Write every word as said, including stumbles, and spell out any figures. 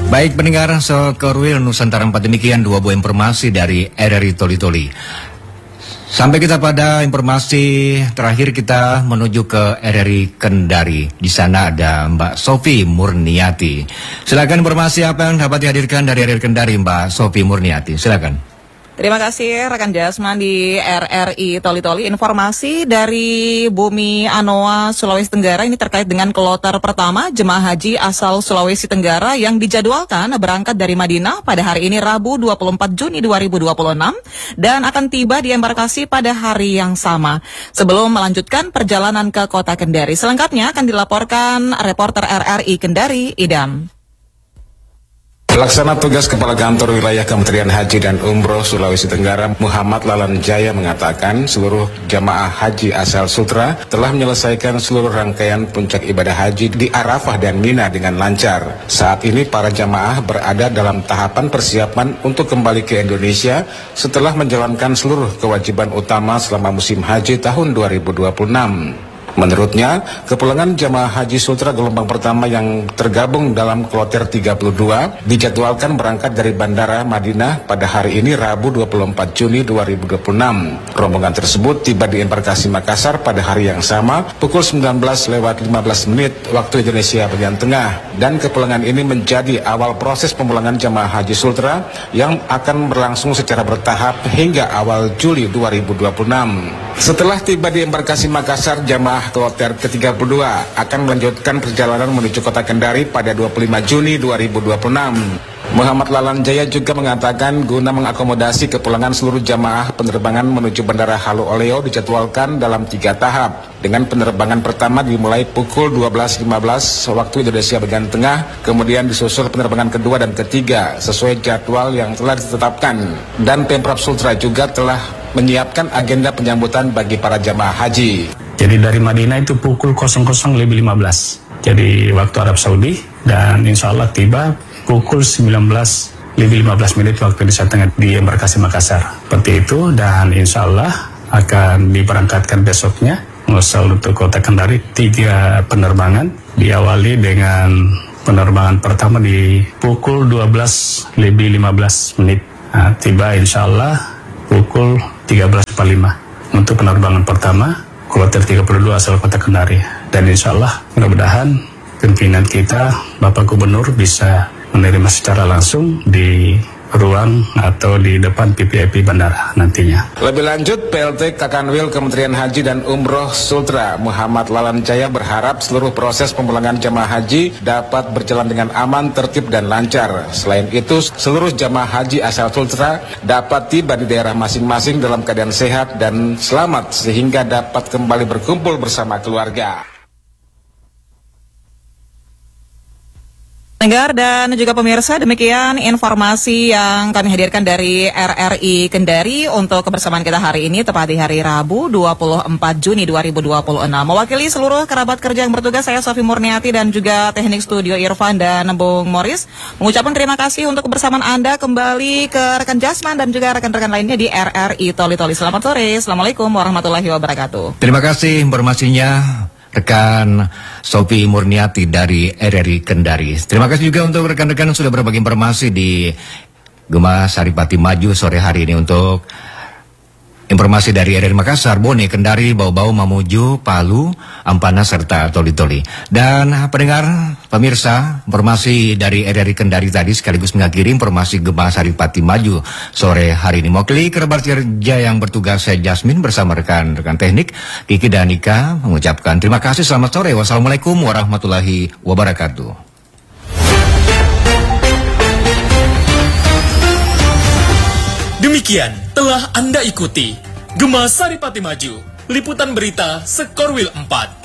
Baik pendengar Sekorwil Nusantara empat, demikian dua buah informasi dari R R I Toli Toli. Sampai kita pada informasi terakhir, kita menuju ke R R I Kendari. Di sana ada Mbak Sofi Murniati. Silakan informasi apa yang dapat dihadirkan dari R R I Kendari, Mbak Sofi Murniati. Silakan. Terima kasih rekan Jasman di R R I Toli Toli. Informasi dari Bumi Anoa, Sulawesi Tenggara ini terkait dengan kloter pertama jemaah haji asal Sulawesi Tenggara yang dijadwalkan berangkat dari Madinah pada hari ini Rabu dua puluh empat Juni dua ribu dua puluh enam dan akan tiba di embarkasi pada hari yang sama sebelum melanjutkan perjalanan ke kota Kendari. Selengkapnya akan dilaporkan reporter R R I Kendari, Idam. Pelaksana tugas Kepala Kantor Wilayah Kementerian Haji dan Umroh Sulawesi Tenggara Muhammad Lalan Jaya mengatakan seluruh jamaah haji asal Sultra telah menyelesaikan seluruh rangkaian puncak ibadah haji di Arafah dan Mina dengan lancar. Saat ini para jamaah berada dalam tahapan persiapan untuk kembali ke Indonesia setelah menjalankan seluruh kewajiban utama selama musim haji tahun dua ribu dua puluh enam. Menurutnya, kepulangan jamaah haji Sultra gelombang pertama yang tergabung dalam kloter tiga puluh dua dijadwalkan berangkat dari Bandara Madinah pada hari ini Rabu dua puluh empat Juni dua ribu dua puluh enam. Rombongan tersebut tiba di embarkasi Makassar pada hari yang sama pukul sembilan belas lewat lima belas menit waktu Indonesia bagian tengah, dan kepulangan ini menjadi awal proses pemulangan jamaah haji Sultra yang akan berlangsung secara bertahap hingga awal Juli dua ribu dua puluh enam. Setelah tiba di embarkasi Makassar, jamaah kloter ke tiga puluh dua akan melanjutkan perjalanan menuju kota Kendari pada dua puluh lima Juni dua ribu dua puluh enam. Muhammad Lalan Jaya juga mengatakan guna mengakomodasi kepulangan seluruh jamaah, penerbangan menuju Bandara Halu Oleo dijadwalkan dalam tiga tahap. Dengan penerbangan pertama dimulai pukul dua belas lima belas waktu Indonesia bagian tengah, kemudian disusul penerbangan kedua dan ketiga sesuai jadwal yang telah ditetapkan. Dan Pemprov Sultra juga telah menyiapkan agenda penyambutan bagi para jamaah haji. Jadi dari Madinah itu pukul nol nol lebih lima belas. Jadi waktu Arab Saudi, dan insya Allah tiba pukul sembilan belas lebih lima belas menit waktu Indonesia Tengah di embarkasi Makassar. Seperti itu, dan insya Allah akan diberangkatkan besoknya ngesal untuk kota Kendari tiga penerbangan. Diawali dengan penerbangan pertama di pukul dua belas lebih lima belas menit. Nah, tiba insya Allah pukul tiga belas empat puluh lima untuk penerbangan pertama kloter tiga puluh dua asal kota Kendari. Dan insya Allah mudah-mudahan pimpinan kita Bapak Gubernur bisa menerima secara langsung di ruang atau di depan P P I P bandara nantinya. Lebih lanjut, P L T Kakanwil Kementerian Haji dan Umroh Sultra Muhammad Lalan Jaya berharap seluruh proses pemulangan jamaah haji dapat berjalan dengan aman, tertib, dan lancar. Selain itu, seluruh jamaah haji asal Sultra dapat tiba di daerah masing-masing dalam keadaan sehat dan selamat sehingga dapat kembali berkumpul bersama keluarga. Pendengar dan juga pemirsa, demikian informasi yang kami hadirkan dari R R I Kendari untuk kebersamaan kita hari ini, tepat di hari Rabu dua puluh empat Juni dua ribu dua puluh enam. Mewakili seluruh kerabat kerja yang bertugas, saya Sofi Murniati dan juga teknik studio Irfan dan Bung Morris mengucapkan terima kasih untuk kebersamaan Anda kembali ke rekan Jasman dan juga rekan-rekan lainnya di R R I Toli Toli. Selamat sore, Assalamualaikum warahmatullahi wabarakatuh. Terima kasih informasinya rekan Sofi Murniati dari R R I Kendari. Terima kasih juga untuk rekan-rekan yang sudah berbagi informasi di Gema Saripati Maju sore hari ini. Untuk informasi dari R R I Makassar, Bone, Kendari, Bau-Bau, Mamuju, Palu, Ampana, serta Toli Toli. Dan pendengar, pemirsa, informasi dari R R I Kendari tadi sekaligus mengakhiri informasi Gema Saripati Maju sore hari ini. Mewakili kerabat kerja yang bertugas, saya Jasmin bersama rekan-rekan teknik Kiki dan Nika mengucapkan terima kasih, selamat sore, wassalamualaikum warahmatullahi wabarakatuh. Demikian telah Anda ikuti Gema Saripati Maju, liputan berita Sekorwil empat.